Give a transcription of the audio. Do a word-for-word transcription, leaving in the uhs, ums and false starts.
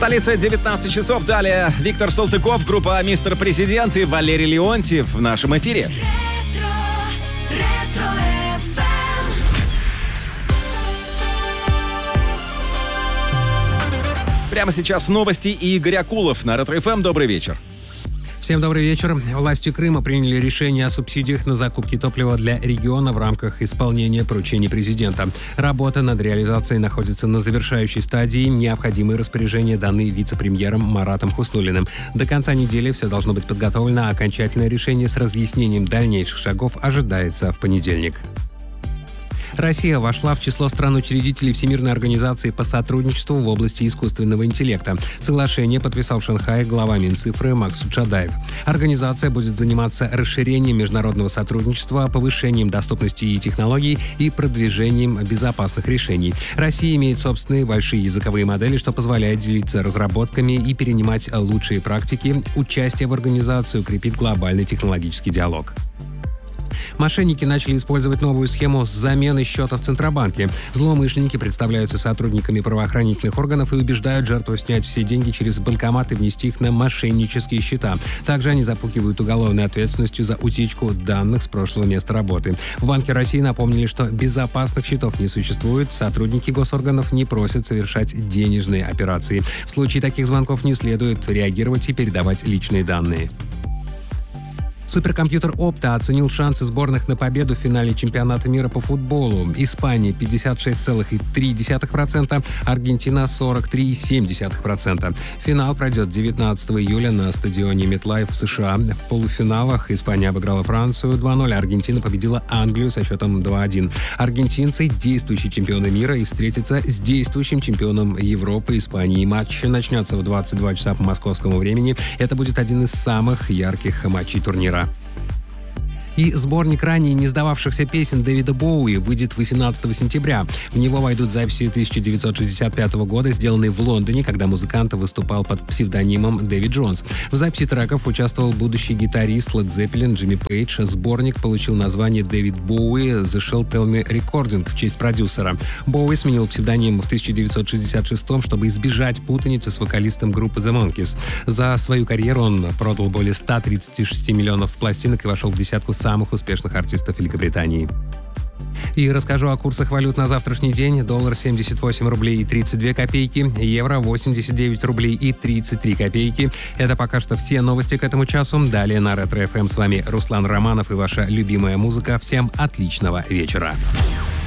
Столица девятнадцать часов. Далее Виктор Салтыков, группа «Мистер Президент» и Валерий Леонтьев в нашем эфире. Прямо сейчас новости и Игорь Акулов на Ретро эф эм. Добрый вечер. Всем добрый вечер. Власти Крыма приняли решение о субсидиях на закупки топлива для региона в рамках исполнения поручений президента. Работа над реализацией находится на завершающей стадии. Необходимые распоряжения даны вице-премьером Маратом Хуснуллиным. До конца недели все должно быть подготовлено, а окончательное решение с разъяснением дальнейших шагов ожидается в понедельник. Россия вошла в число стран-учредителей Всемирной организации по сотрудничеству в области искусственного интеллекта. Соглашение подписал в Шанхае глава Минцифры Максут Шадаев. Организация будет заниматься расширением международного сотрудничества, повышением доступности и технологий и продвижением безопасных решений. Россия имеет собственные большие языковые модели, что позволяет делиться разработками и перенимать лучшие практики. Участие в организации укрепит глобальный технологический диалог. Мошенники начали использовать новую схему с заменой счета в Центробанке. Злоумышленники представляются сотрудниками правоохранительных органов и убеждают жертву снять все деньги через банкомат и внести их на мошеннические счета. Также они запугивают уголовной ответственностью за утечку данных с прошлого места работы. В Банке России напомнили, что безопасных счетов не существует, сотрудники госорганов не просят совершать денежные операции. В случае таких звонков не следует реагировать и передавать личные данные. Суперкомпьютер Opta оценил шансы сборных на победу в финале чемпионата мира по футболу. Испания пятьдесят шесть целых три десятых процента, Аргентина сорок три целых семь десятых процента. Финал пройдет девятнадцатого июля на стадионе MetLife в США. В полуфиналах Испания обыграла Францию два ноль, а Аргентина победила Англию со счетом два один. Аргентинцы – действующие чемпионы мира и встретятся с действующим чемпионом Европы Испанией. Матч начнется в двадцать два часа по московскому времени. Это будет один из самых ярких матчей турнира. И сборник ранее не сдававшихся песен Дэвида Боуи выйдет восемнадцатого сентября. В него войдут записи тысяча девятьсот шестьдесят пятого года, сделанные в Лондоне, когда музыкант выступал под псевдонимом Дэвид Джонс. В записи треков участвовал будущий гитарист Led Zeppelin Джимми Пейдж. Сборник получил название Дэвид Боуи The Shall Tell Me Recording в честь продюсера. Боуи сменил псевдоним в тысяча девятьсот шестьдесят шестом, чтобы избежать путаницы с вокалистом группы The Monkees. За свою карьеру он продал более ста тридцати шести миллионов пластинок и вошел в десятку самых успешных артистов Великобритании. И расскажу о курсах валют на завтрашний день. Доллар семьдесят восемь рублей и тридцать две копейки, евро восемьдесят девять рублей и тридцать три копейки. Это пока что все новости к этому часу. Далее на Ретро эф эм с вами Руслан Романов и ваша любимая музыка. Всем отличного вечера.